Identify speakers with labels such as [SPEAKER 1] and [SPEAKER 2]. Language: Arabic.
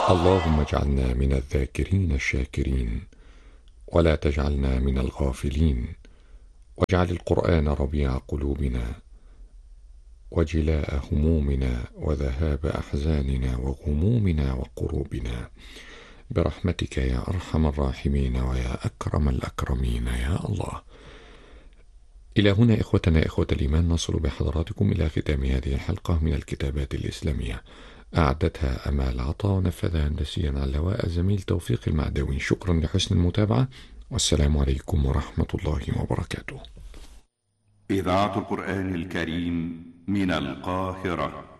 [SPEAKER 1] اللهم اجعلنا من الذاكرين الشاكرين، ولا تجعلنا من الغافلين، واجعل القرآن ربيع قلوبنا وجلاء همومنا وذهاب أحزاننا وغمومنا وقروبنا، برحمتك يا أرحم الراحمين ويا أكرم الأكرمين يا الله. إلى هنا إخوتنا إخوة الإيمان نصل بحضراتكم إلى ختام هذه الحلقة من الكتابات الإسلامية، أعدتها أمال عطا ونفذها هندسيا على الهواء الزميل توفيق المعداوي. شكرا لحسن المتابعة، والسلام عليكم ورحمة الله وبركاته.
[SPEAKER 2] إذاعة القرآن الكريم من القاهرة.